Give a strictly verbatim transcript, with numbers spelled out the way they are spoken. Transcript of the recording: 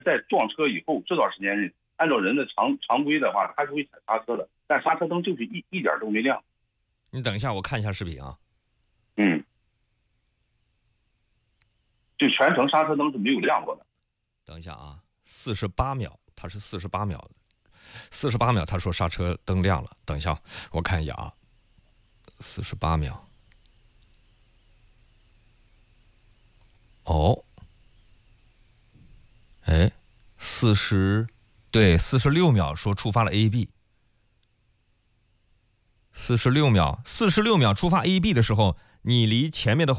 在撞车以后这段时间内，按照人的常常规的话，它是会踩刹车的，但刹车灯就是一一点都没亮。 你等一下，我看一下视频啊。 嗯，就全程刹车灯是没有亮过的。 等一下啊，四十八秒，它是四十八秒的，四十八秒，他说刹车灯亮了。等一下，我看一眼啊，四十八秒。哦，哎，四十，对，四十六秒说触发了 A B。四十六秒，四十六秒触发 A B 的时候，你离前面的